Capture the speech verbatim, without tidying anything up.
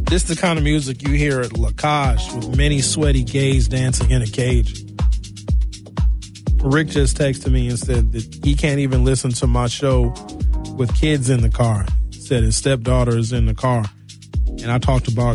This is the kind of music you hear at La Cage with many sweaty gays dancing in a cage. Rick just texted me and said that he can't even listen to my show with kids in the car. He said his stepdaughter is in the car. And I talked about